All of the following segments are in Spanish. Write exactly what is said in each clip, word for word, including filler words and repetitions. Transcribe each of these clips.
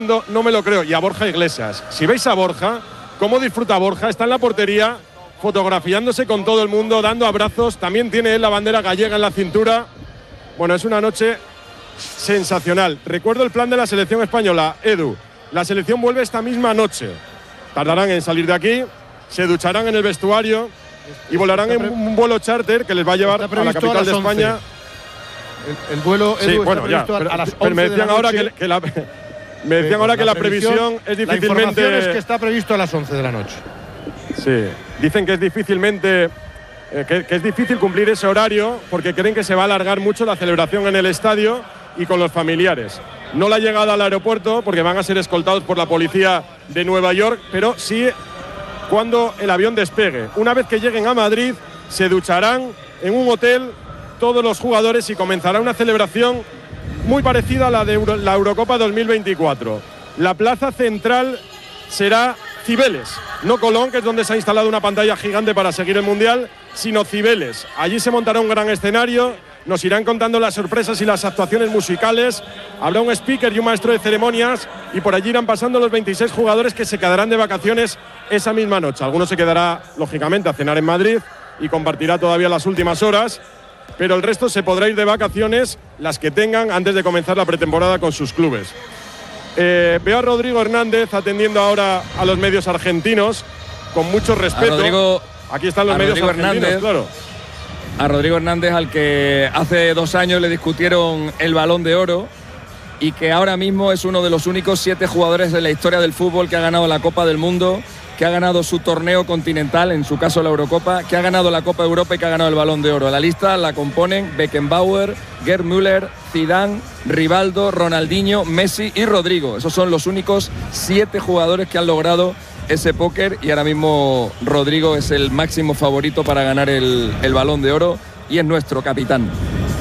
No, no me lo creo. Y a Borja Iglesias. Si veis a Borja, cómo disfruta Borja, está en la portería, fotografiándose con todo el mundo, dando abrazos. También tiene él la bandera gallega en la cintura. Bueno, es una noche sensacional. Recuerdo el plan de la selección española, Edu. La selección vuelve esta misma noche. Tardarán en salir de aquí, se ducharán en el vestuario y volarán en un vuelo charter que les va a llevar a la capital de España. El, el vuelo, Edu, sí, bueno, ya, a, pero, a las pero me decían de ahora que, que la me decían eh, ahora que la previsión, la previsión es difícilmente. La información es que está previsto a las once de la noche. Sí, dicen que es difícilmente eh, que, que es difícil cumplir ese horario porque creen que se va a alargar mucho la celebración en el estadio y con los familiares. No la llegada al aeropuerto porque van a ser escoltados por la policía de Nueva York, pero sí cuando el avión despegue. Una vez que lleguen a Madrid, se ducharán en un hotel todos los jugadores y comenzará una celebración muy parecida a la de Euro, la Eurocopa dos mil veinticuatro. La plaza central será Cibeles, no Colón, que es donde se ha instalado una pantalla gigante para seguir el Mundial, sino Cibeles. Allí se montará un gran escenario, nos irán contando las sorpresas y las actuaciones musicales, habrá un speaker y un maestro de ceremonias y por allí irán pasando los veintiséis jugadores que se quedarán de vacaciones esa misma noche. Algunos se quedará, lógicamente, a cenar en Madrid y compartirá todavía las últimas horas, pero el resto se podrá ir de vacaciones, las que tengan, antes de comenzar la pretemporada con sus clubes. Eh, veo a Rodrigo Hernández atendiendo ahora a los medios argentinos con mucho respeto. Rodrigo, Aquí están los medios Rodrigo argentinos, Hernández, claro. A Rodrigo Hernández, al que hace dos años le discutieron el Balón de Oro y que ahora mismo es uno de los únicos siete jugadores de la historia del fútbol que ha ganado la Copa del Mundo, que ha ganado su torneo continental, en su caso la Eurocopa, que ha ganado la Copa de Europa y que ha ganado el Balón de Oro. La lista la componen Beckenbauer, Gerd Müller, Zidane, Rivaldo, Ronaldinho, Messi y Rodrigo. Esos son los únicos siete jugadores que han logrado ese póker y ahora mismo Rodrigo es el máximo favorito para ganar el, el Balón de Oro y es nuestro capitán.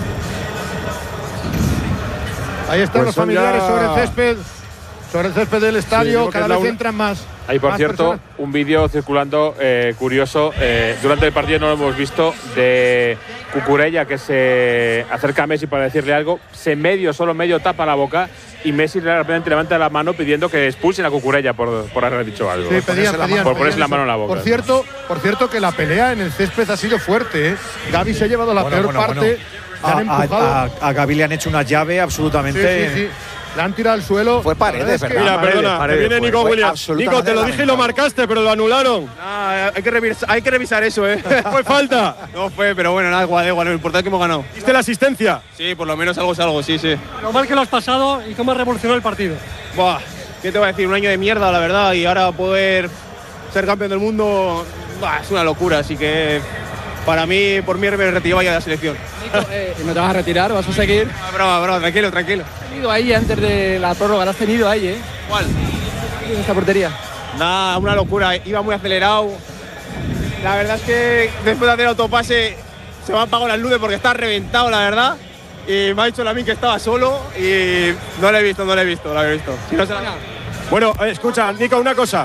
Ahí están pues los familiares ya... sobre el césped, sobre el césped del estadio, sí, cada vez un... entran más. Hay, por cierto, personas. un vídeo circulando eh, curioso, eh, durante el partido no lo hemos visto, de Cucurella que se acerca a Messi para decirle algo, se medio, solo medio tapa la boca y Messi realmente levanta la mano pidiendo que expulsen a Cucurella por, por haber dicho algo. Sí, pedían, por pedían, por ponerse pedían la mano en la boca. Por cierto, por cierto que la pelea en el césped ha sido fuerte, ¿eh? Gavi se ha llevado la bueno, peor bueno, parte. Bueno. A, a, a, a Gavi le han hecho una llave absolutamente… Sí, sí, sí. Le han tirado al suelo. Fue Paredes, ¿verdad? Mira, perdona, Paredes, que viene Nico fue, Williams. fue Nico, te lo dije y lo marcaste, pero lo anularon. Ah, hay, que revisar, hay que revisar eso, ¿eh? Fue falta. No fue, pero bueno, nada, igual, igual. Lo importante es que hemos ganado. ¿Viste la asistencia? Sí, por lo menos algo es algo, sí, sí. Lo mal que lo has pasado y cómo has revolucionado el partido. Buah, ¿qué te voy a decir? Un año de mierda, la verdad, y ahora poder ser campeón del mundo, buah, es una locura, así que… Para mí, por mí, me retiraba ya de la selección. Nico, eh, ¿no te vas a retirar? ¿Vas a seguir? No, broma, broma, tranquilo, tranquilo. ¿Has tenido ahí antes de la prórroga? ¿Lo has tenido ahí, eh? ¿Cuál? En esta portería. Nada, una locura. Iba muy acelerado. La verdad es que después de hacer autopase se me han apagado las luces porque está reventado, la verdad. Y me ha dicho la mí que estaba solo y no lo he visto, no lo he visto, lo he visto. Si no se la... Bueno, eh, escucha, Nico, una cosa.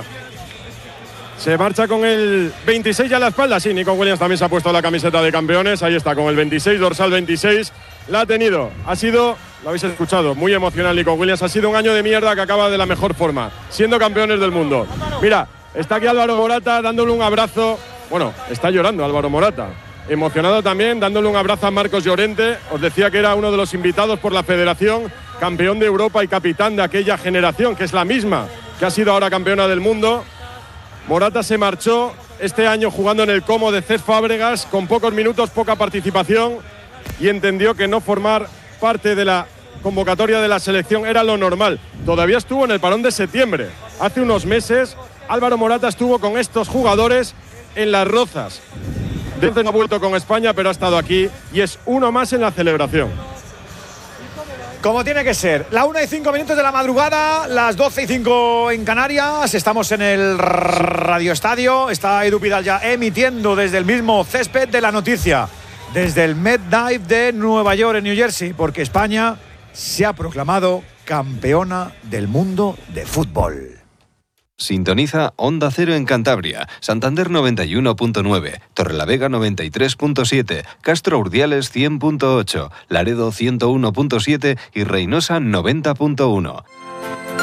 Se marcha con el veintiséis a la espalda. Sí, Nico Williams también se ha puesto la camiseta de campeones. Ahí está, con el veintiséis, dorsal veintiséis. La ha tenido. Ha sido, lo habéis escuchado, muy emocional Nico Williams. Ha sido un año de mierda que acaba de la mejor forma, siendo campeones del mundo. Mira, está aquí Álvaro Morata dándole un abrazo. Bueno, está llorando Álvaro Morata. Emocionado también, dándole un abrazo a Marcos Llorente. Os decía que era uno de los invitados por la Federación, campeón de Europa y capitán de aquella generación, que es la misma que ha sido ahora campeona del mundo. Morata se marchó este año jugando en el Como de Cesc Fábregas, con pocos minutos, poca participación, y entendió que no formar parte de la convocatoria de la selección era lo normal. Todavía estuvo en el parón de septiembre. Hace unos meses, Álvaro Morata estuvo con estos jugadores en Las Rozas. Desde no ha vuelto con España, pero ha estado aquí y es uno más en la celebración. Como tiene que ser, la una y cinco minutos de la madrugada, las doce y cinco en Canarias. Estamos en el Radio Estadio. Está Edu Pidal ya emitiendo desde el mismo césped de la noticia, desde el MetLife de Nueva York, en New Jersey, porque España se ha proclamado campeona del mundo de fútbol. Sintoniza Onda Cero en Cantabria, Santander noventa y uno punto nueve, Torrelavega noventa y tres punto siete, Castro Urdiales cien punto ocho, Laredo ciento uno punto siete y Reynosa noventa punto uno.